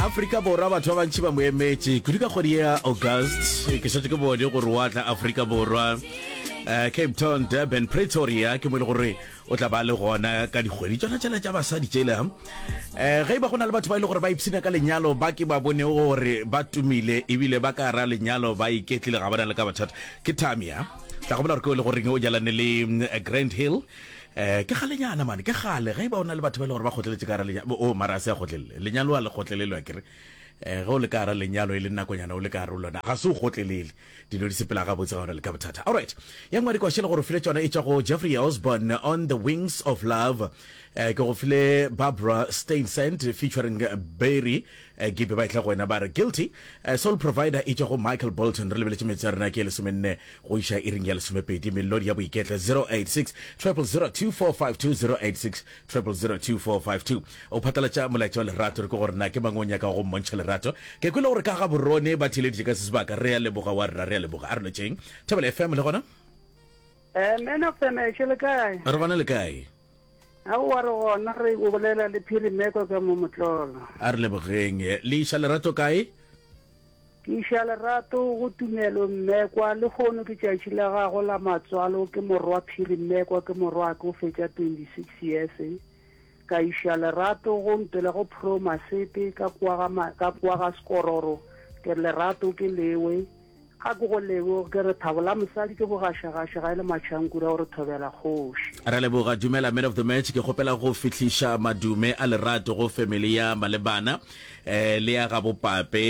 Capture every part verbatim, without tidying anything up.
Africa Borwa batho ba bantši ba moemetse kudu ka kgwedi ya August ke šetše ke bone gore wa tla Africa Borwa uh, Cape Town, Durban, Pretoria ke mone gore o tla ba le gona ka dikgwedi tsona tsela tša basadi tšela eh ge ba gona le batho ba ile gore ba ipsina ka lenyalo ba ke ba bone gore ba tumile ebile ba ka ra lenyalo ba iketlile ga bana le ka bathata ke Tamia tla go bona gore ke le gore o jalane le Grand Hill eh ke galenyana mane ke gale ge ba ona le batho ba ile gore ba gotleletse ka ra lenyalo o mara se a gotlelele lenyalo a le gotlelelwa kere eh go le ka ra lenyalo ile nna konyana o le ka ra lona ga se o gotlelele dilo di sepela ga botse ga ona le ka bothata. All right ya ngwa di kwa shela gore file tsona e tša go Jeffrey Osborne On the Wings of Love eh ke go file Barbara Stainsent featuring Barry eh gibe ba itla go ena ba re Guilty eh, Soul Provider e tša go Michael Bolton re lebeletse metsa rena ke le somenne go isha iring ya le somepedi melodi ya boiketla zero eight six zero zero zero two four five two zero eight six zero zero zero two four five two o phatlalatša molaetša le rato re go gore na ke mangonya ka go mmontšha le rato ke kwele gore ka ga borone ba thileditše ka sesebaka re ya leboga wa rra re ya leboga a re lotšeng Thobela F M le gona eh man of them e le kae re bana le kae a wa re gona re go bolela le Phirimeko ka mo motlolo a re lebogeng le isha lerato kae ke isha lerato go tumelo mmekwa le gono ke tšatši la gago la matswalo ke morwa Phirimeko ke morwa ke o fetša twenty-six years ka isha lerato go ntele go Promasepe ka kwa ga ka kwa ga Skororo ke lerato ke lewe ga go go lewe ke re thabola mosadi ke bogašagaša ga ile matšhankura gore Thobela kgoši re leboga dumela man of the match ke gopela go fitlisha madume a lerato go family ya Malebana eh le ya ga bopape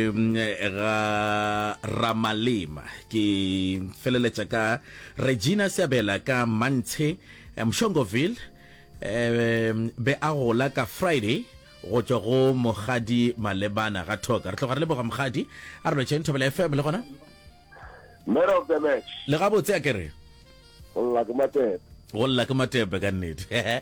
ga Ramalema ke feleletša ka Regina Siabela ka Mantshe Mshongoville eh be a gola ka Friday go tšwa go Mogadi Malebana ga thoka re tloga re leboga Mogadi a re lotšeng Thobela F M le gona man of the match le ga botse a kere olla ke matepe olla ke matepe ka nnete eh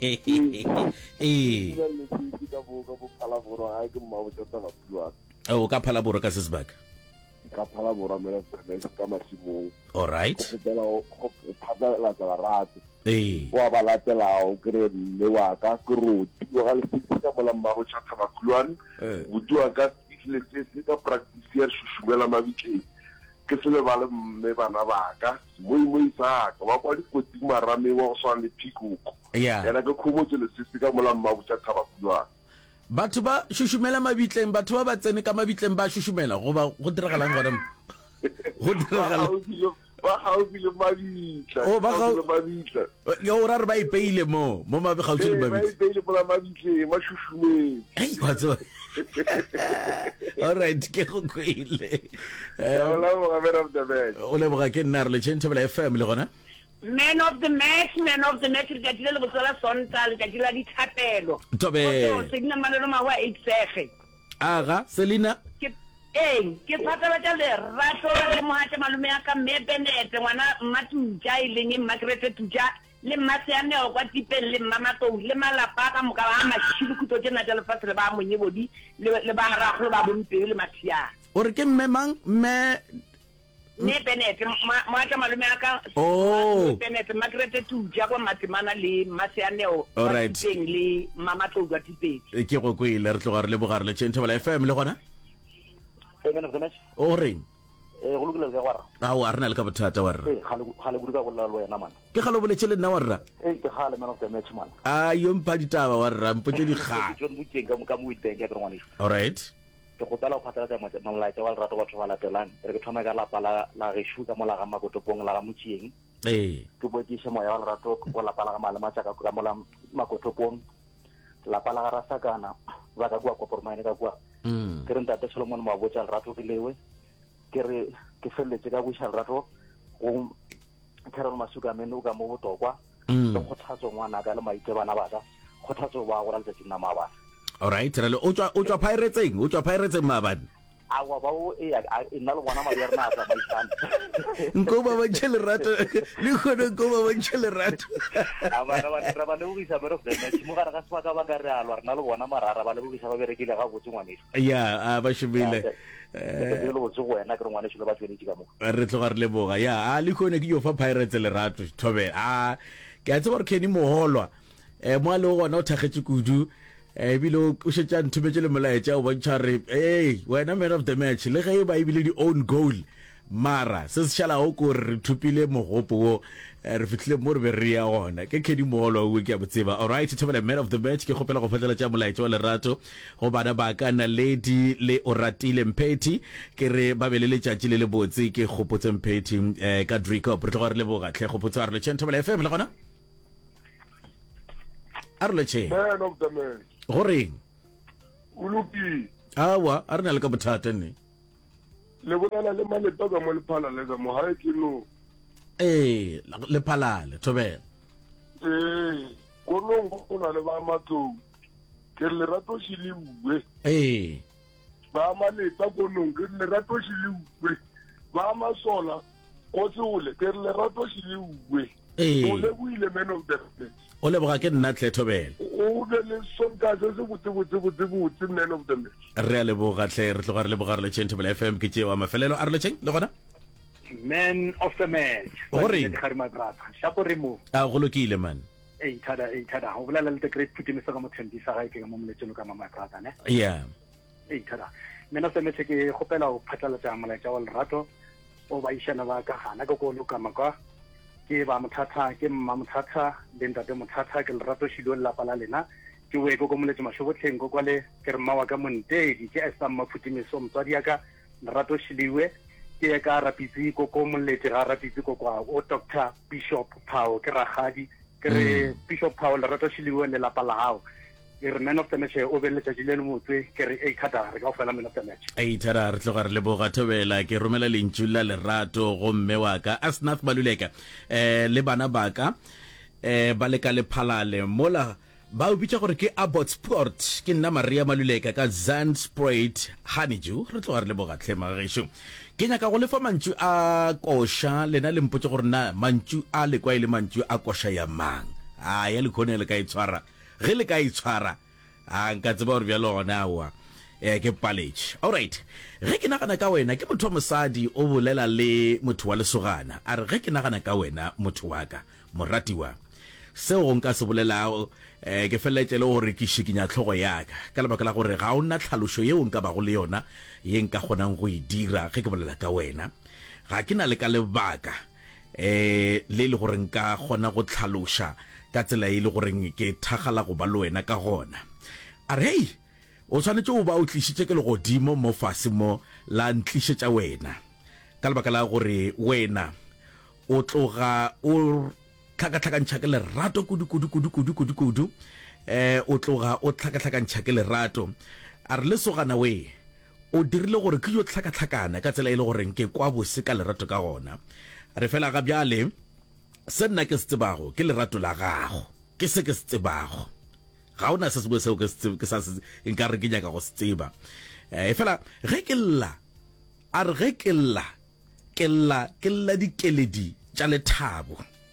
o ka phala boro ka sesebaka ka phala boro man of the match ka masimong all right tla o phatla la rata eh wa ba latela o kre le wa ka kroti wa le fitsa mola mmago tšhatha bakulwane o tua ka ile se se ka practice ya shushumela mabitse ke se le ba le mme bana baka moi moi sa ka ba kwa dikoti marame wa so le phikuko ya yana ke khomotse le se se ka mola mmago tšhatha bakulwane batho ba shushumela mabitleng batho ba ba tsene ka mabitleng ba shushumela go ba go diragalang gore go diragalang ba gaubile mabitla o ba ga mabitla yo ra re ba ipeile mo mo mabe ga utse le ba mabitla ipeile mo la mabitle ma shushume hey what's up all right ke go kwile eh ola mo ga vera the best o le boga ke nna re le Thobela F M le gona man of the match man of the match ka dile le botsala sontal ka dila di thapelo Tobe o se dina manelo ma wa eight sege aga Selina ke eh ke phatala tša le rato le mohatša malume ya ka mme Benete ngwana Mmatutša ileng Margaret Tutša le Mmaseane o kwa tipeng le Mmamatou le malapa ka moka ba matšhilo kutlo tšena tša lefatshe le ba monyebodi le ba ragolo ba bompeo le Mathiana o re ke mme mang mme ne Benete mohatša malume ya ka oh Benete Margaret Tutša kwa Matimana le Mmaseane o all right tipeng le Mmamatou kwa tipeng ke go kwile re tloga re le bogare le Thobela F M le gona man of the match o reng eh go lokile ga wara a o arena le ka bothata wa rra eh khale khale buruka go la lo yena man ke galo boletse le nna wa rra eh ke khale man of the match man a yo mpa ditaba wa rra mpotse di ga jo butse ka mo ka mo iteng ya ngwana all right ke go tala go phatala tsa molaetsa wa rato batho ba latelang re ke thoma ka la pala la re shuka mo la ga makotopong la ga motsieng eh ke bo ke se moya wa rato go la pala ga malema tsa ka ka mo la makotopong la pala ga rasakana ba ka kwa kwa pormaine ka kwa mm ke re ntate Solomon mo botsa rato ke lewe ke re ke feletse ka buša rato go Carol Masuka meno ka mo botokwa mm go thatso ngwana ka le maitse bana ba ka go thatso ba go raletse tsina mabana all right re le o tswa o tswa pirates o tswa pirates mabana awa ba o e e nna le bona ma yerna tsa maitana nko ba ba tshele rato le khona nko ba ba tshele rato abana ba re ba le go isa mero de ne mo gara ka swa ka ba ka re alwa rena le bona marara ba le go isa ba berekile ga botse ngwane ya a ba shebile eh le botse go wena ke re ngwane shilo ba tswedi ka mo re tloga re le boga ya a le khona ke yo fa pirates le rato Thobela a ke a tseba re keni moholwa eh mo a le gona o thagetse kudu eh bilo o shetsa nthumetse le molaetsa o bontšha re hey wena man of the match le ge ba ibile di own goal mara se se shala o ko re thupile mogopo wo re fitlile mo re be re ya gona ke khedi molo o ke a botseba. All right, tshebela man of the match ke gopela go fetlela tša molaetsa wa lerato go bana ba ka na lady le Oratile Mpeti ke re ba bele le tšatši le le botse ke gopotse Mpeti eh ka Drico re tlo re le boga tle gopotse re le tšentšha F M le gona arlo tše man of the match gore uluki awa a re na le ka bothata ne le bolela le malepa ka mo lephala le ka mo hae ke no eh le phalale thobela eh go no go na le ba matlo ke le rato shiliwe eh ba malepa go no ke le rato shiliwe ba masola go tsole ke le rato shiliwe eh o le buile man of the match o le boga ke nna tle thobela o be le sonka se se botse botse botse botse man of the match re le boga tle re tloga re le boga re le tšentšha F M ke tšewa mafelelo a re le tšeng le gona man of the match Gore? shaporemo a go lokile man e thada e thada ho bolela le the great puti sa ka mothenti sa ga ke mo moletseno ka mama brata ne yeah e thada man of the match ke gopela o phatlalatsa molaetsa wa lerato o ba ishana ba ka gana ka go loka maka ke ba mothatha ke mma mothatha le ntate mothatha ke lerato shilo la pala lena ke we go go moletsa mashobotleng go kwale ke re mawa ka montedi ke a sa mafutimiso mtswadi ya ka lerato shiliwe ke ka rapitsi go go moletse ga rapitsi go kwa o Doctor Bishop Pao ke ragadi ke re Bishop Pao lerato shiliwe le la pala hao ke re man of the match o beletsa dileng motswe ke re e khata re ka fela man of the match e thara re tloga re le boga thobela ke romela lentšula lerato go mme wa ka Asnath Maluleka eh le bana ba ka eh ba le ka le phalale mola ba o bitša gore ke Abbott Sport ke nna Maria Maluleka ka Zanspruit Honeydew re tloga re le boga tlhema gesho ke nyaka go lefa mantšu a kosha lena le mpotse gore na mantšu a le kwa ile mantšu a kosha ya mang a ya le khone le ka itshwara ge le ka itshwara a nka tseba gore bja lona wa eh ke palage. All right, ge ke nagana ka wena ke motho wa mosadi o bolela le motho wa lesogana a re ge ke nagana ka wena motho wa ka moratiwa seo go nka se bolelago eh ke feletse le gore ke shikinya tlhogo ya ka ka lebaka la gore ga ona tlhaloso yeo nka ba go le yona ye nka kgonang go e dira ge ke bolela ka wena ga ke na le ka lebaka eh le le gore nka kgona go tlhaloša ka tsela e le gore ke thagala go ba le wena ka gona a re hey o tshwanetse o ba o tlišitše ke le godimo mo fase mo la ntlišetša wena ka lebaka la gore wena o tloga o tlhakatlhakantšha ke lerato kudu kudu kudu kudu kudu kudu eh o tloga o tlhakatlhakantšha ke lerato a re lesogana we o dirile gore ke yo tlhakatlhakana ka tsela e le gore ke kwa bose ka lerato ka gona re fela ga bjale se nna ke se tsebago ke lerato la gago ke se ke se tsebago ga ona se sengwe seo ke sa nka re ke nyaka go se tseba e fela ge ke lla a re ge ke lla ke lla ke lla dikeledi tša lethabo.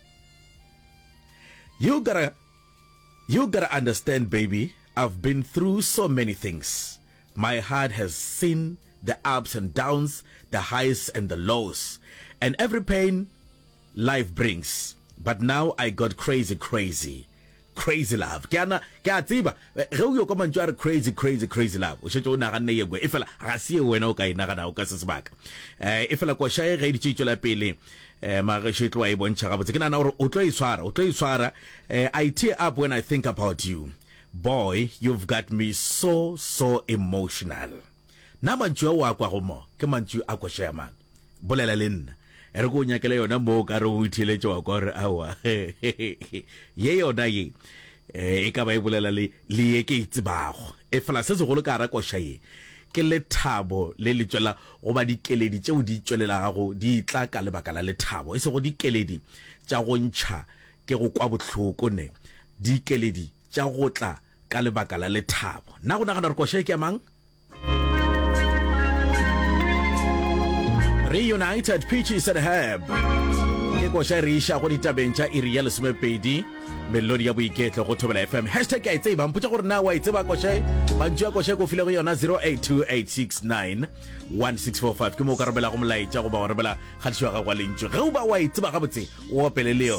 You gotta, you gotta understand, baby, I've been through so many things. My heart has seen the ups and downs, the highs and the lows, and every pain life brings. But now I got crazy, crazy, crazy love. Kiana, kia tiba. Reu yo kama njua crazy, crazy, crazy love. Usheto unagane yegwe. Ifela, rasiye wena uka inagana uka sasibak. Ifela kwa shaye gaidi chicho la pili. Ma shitlo wa ibo nchaka. But kina na oro utlo iswara, utlo iswara. I tear up when I think about you. Boy, you've got me so, so emotional. Nama njua wakwa homo. Kama njua akwa shaman. Bolela lin. Ergo nyakele yona mo karo utile chwa kwa awa. Ye yona ye. E ka ba e bolela le le ke itsbago. E fela se se go le ka ra kwa shaye. Ke le thabo le le tswela go ba dikeledi tšeo di tswelela go di tla ka lebaka la lethabo e se go dikeledi tša go ntšha ke go kwa bohloko ne dikeledi tša go tla ka lebaka la lethabo nna go nagana re koša ke mang Reunited Peaches and Herb ke koša re iša go ditabeng tša iri ya lesomepedi melodi ya boiketlo go thobela F M hashtag ya tseba mpotsa gore na wa itseba koša bantšu ya koša go file go yona zero eight two eight six nine one six four five ke mo ka rebela go molaetša go ba go rebela kgatišo ya gago wa lentšu ge o ba wa itseba gabotse o opele le